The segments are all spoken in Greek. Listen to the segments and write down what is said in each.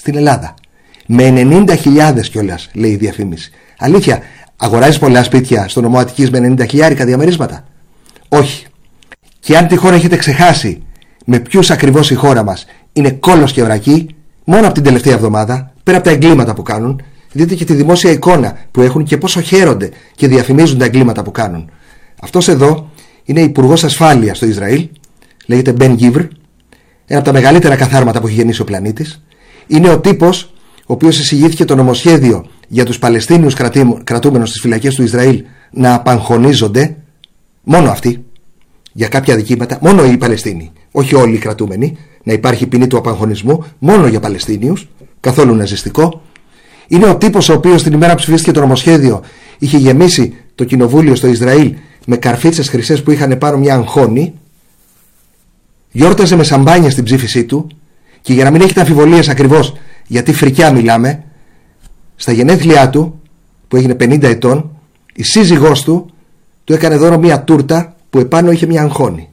στην Ελλάδα. Με 90.000 κιόλας, λέει η διαφήμιση. Αλήθεια, αγοράζεις πολλά σπίτια στο νομό Αττικής με 90.000 διαμερίσματα? Όχι. Και αν τυχόν έχετε ξεχάσει με ποιους ακριβώς η χώρα μας είναι κόλος και ορακή, μόνο από την τελευταία εβδομάδα, πέρα από τα εγκλήματα που κάνουν, δείτε και τη δημόσια εικόνα που έχουν και πόσο χαίρονται και διαφημίζουν τα εγκλήματα που κάνουν. Αυτός εδώ είναι υπουργός ασφάλειας στο Ισραήλ, λέγεται Ben Gvir, ένα από τα μεγαλύτερα καθάρματα που έχει γεννήσει ο πλανήτης. Είναι ο τύπος ο οποίος εισηγήθηκε το νομοσχέδιο για τους Παλαιστίνιους κρατούμενους στις φυλακές του Ισραήλ να απαγχωνίζονται, μόνο αυτοί, για κάποια δικήματα, μόνο οι Παλαιστίνοι, όχι όλοι οι κρατούμενοι, να υπάρχει ποινή του απαγχωνισμού μόνο για Παλαιστίνιους, καθόλου ναζιστικό. Είναι ο τύπος ο οποίος την ημέρα που ψηφίστηκε το νομοσχέδιο είχε γεμίσει το κοινοβούλιο στο Ισραήλ με καρφίτσες χρυσές που είχαν πάνω μια αγχώνη, γιόρταζε με σαμπάνια στην ψήφισή του, και για να μην έχετε αμφιβολίες ακριβώς γιατί φρικιά μιλάμε, στα γενέθλιά του που έγινε 50 ετών, η σύζυγός του έκανε δώρο μια τούρτα που επάνω είχε μια αγχώνη.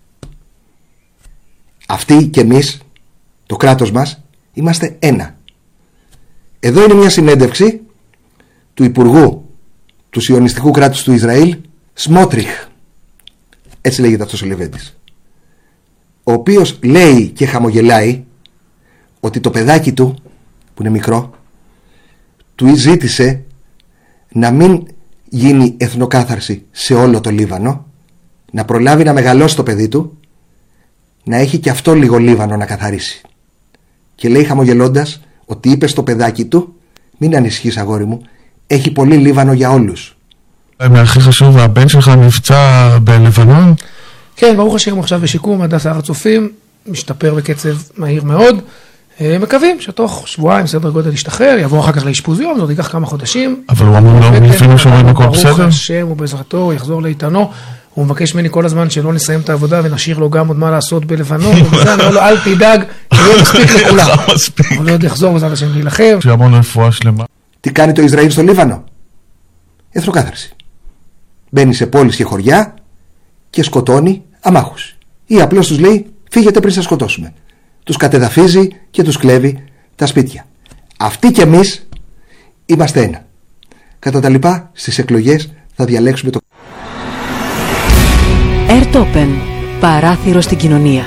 Αυτοί και εμείς, το κράτος μας, είμαστε ένα. Εδώ είναι μια συνέντευξη του Υπουργού του Σιωνιστικού κράτους του Ισραήλ, Σμότριχ, έτσι λέγεται αυτός ο Λεβέντης, ο οποίος λέει και χαμογελάει ότι το παιδάκι του, που είναι μικρό, του ζήτησε να μην γίνει εθνοκάθαρση σε όλο το Λίβανο, να προλάβει να μεγαλώσει το παιδί του, να έχει και αυτό λίγο Λίβανο να καθαρίσει. Και λέει χαμογελώντας ότι είπε στο παιδάκι του, μην ανησυχείς αγόρι μου, έχει πολύ Λίβανο για όλους. מהכי חשוב, והבן שלך נפצע בלבנון? כן, ברוך השם עכשיו בשיקום, הדסה הר הצופים, משתפר בקצב מהיר מאוד. מקווים שתוך שבועיים סדר גודל ישתחרר, יעבור אחר כך לאשפוז יום, זאת ייקח כמה חודשים. אבל הוא אמר לו, לפעמים שומעים הכל בסדר? ברוך השם ובעזרתו הוא יחזור לאיתנו. הוא מבקש ממני כל הזמן שלא נסיים את העבודה ונשאיר לו גם עוד מה לעשות בלבנון, ובזה אני אומר לו, אל תדאג, שיהיה מספיק לכולם. אבל עוד יחזור בעזרת השם להילחם. שהמון רפואה שלמה. Τι κάνει το Ισραήλ στο Λίβανο? Εθνοκάθαρση. Μπαίνει σε πόλεις και χωριά και σκοτώνει αμάχους. Ή απλώς τους λέει, φύγετε πριν σας σκοτώσουμε. Τους κατεδαφίζει και τους κλέβει τα σπίτια. Αυτοί κι εμείς είμαστε ένα. Κατά τα λοιπά, στις εκλογές θα διαλέξουμε το... Airtopen. Παράθυρο στην κοινωνία.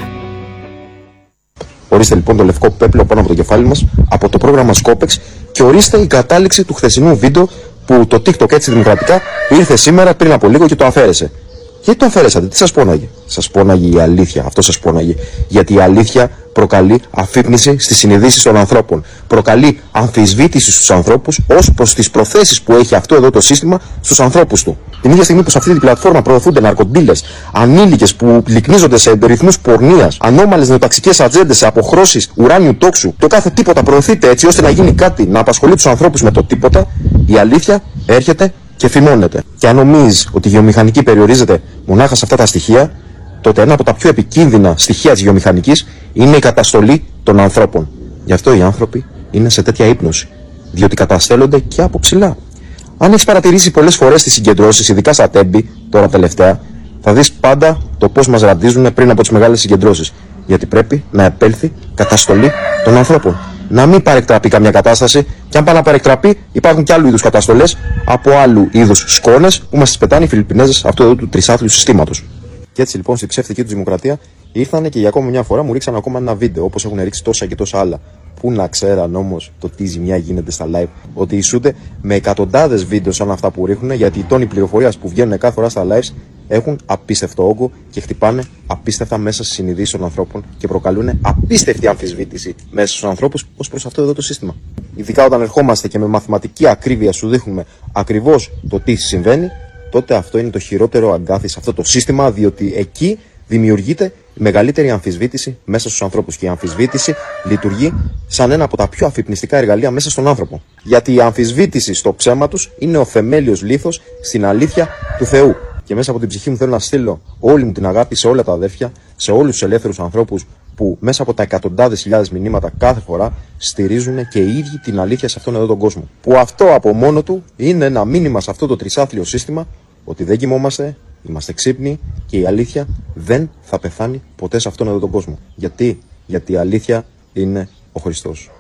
Ορίστε λοιπόν το λευκό πέπλο πάνω από το κεφάλι μας από το πρόγραμμα Scopex και ορίστε η κατάληξη του χθεσινού βίντεο που το TikTok έτσι δημοκρατικά ήρθε σήμερα πριν από λίγο και το αφαίρεσε. Γιατί το αφαίρεσατε, τι σας πόναγε? Σας πόναγε η αλήθεια, αυτό σας πόναγε. Γιατί η αλήθεια προκαλεί αφύπνιση στις συνειδήσεις των ανθρώπων. Προκαλεί αμφισβήτηση στους ανθρώπους ως προς τις προθέσεις που έχει αυτό εδώ το σύστημα στους ανθρώπους του. Την ίδια στιγμή που σε αυτή την πλατφόρμα προωθούνται ναρκοντίλες, ανήλικες που λυκνίζονται σε ρυθμούς πορνείας, ανώμαλες νεοταξικές ατζέντες σε αποχρώσεις ουράνιου τόξου, το κάθε τίποτα προωθείται έτσι ώστε να γίνει κάτι να απασχολεί τους ανθρώπους με το τίποτα, η αλήθεια έρχεται και φημώνεται. Και αν νομίζεις ότι η γεωμηχανική περιορίζεται μονάχα σε αυτά τα στοιχεία, τότε ένα από τα πιο επικίνδυνα στοιχεία της γεωμηχανικής είναι η καταστολή των ανθρώπων. Γι' αυτό οι άνθρωποι είναι σε τέτοια ύπνωση, διότι καταστέλλονται και από ψηλά. Αν έχεις παρατηρήσει πολλές φορές τις συγκεντρώσεις, ειδικά στα Τέμπη, τώρα τελευταία, θα δεις πάντα το πώς μας ραντίζουν πριν από τις μεγάλες συγκεντρώσεις. Γιατί πρέπει να επέλθει καταστολή των ανθρώπων. Να μην παρεκτραπεί καμιά κατάσταση, και αν πάει να παρεκτραπεί, υπάρχουν και άλλου είδους καταστολές από άλλου είδους σκόνες που μας τις πετάνε οι Φιλιππινέζες αυτού εδώ του τρισάθλιου συστήματος. Και έτσι λοιπόν στη ψεύτικη του δημοκρατία ήρθανε και για ακόμα μια φορά μου ρίξαν ακόμα ένα βίντεο, όπως έχουν ρίξει τόσα και τόσα άλλα. Πού να ξέραν όμως το τι ζημιά γίνεται στα live, ότι ισούται με εκατοντάδες βίντεο σαν αυτά που ρίχνουν, γιατί οι τόνοι πληροφορίας που βγαίνουν κάθε φορά στα lives έχουν απίστευτο όγκο και χτυπάνε απίστευτα μέσα στις συνειδήσεις των ανθρώπων και προκαλούν απίστευτη αμφισβήτηση μέσα στους ανθρώπους ως προς αυτό εδώ το σύστημα. Ειδικά όταν ερχόμαστε και με μαθηματική ακρίβεια σου δείχνουμε ακριβώς το τι συμβαίνει, τότε αυτό είναι το χειρότερο αγκάθι σε αυτό το σύστημα, διότι εκεί δημιουργείται η μεγαλύτερη αμφισβήτηση μέσα στους ανθρώπους. Και η αμφισβήτηση λειτουργεί σαν ένα από τα πιο αφυπνιστικά εργαλεία μέσα στον άνθρωπο. Γιατί η αμφισβήτηση στο ψέμα τους είναι ο θεμέλιος λίθος στην αλήθεια του Θεού. Και μέσα από την ψυχή μου θέλω να στείλω όλη μου την αγάπη σε όλα τα αδέρφια, σε όλους τους ελεύθερους ανθρώπους που μέσα από τα εκατοντάδες χιλιάδες μηνύματα κάθε φορά στηρίζουν και οι ίδιοι την αλήθεια σε αυτόν εδώ τον κόσμο. Που αυτό από μόνο του είναι ένα μήνυμα σε αυτό το τρισάθλιο σύστημα ότι δεν κοιμόμαστε, είμαστε ξύπνοι και η αλήθεια δεν θα πεθάνει ποτέ σε αυτόν εδώ τον κόσμο. Γιατί η αλήθεια είναι ο Χριστός.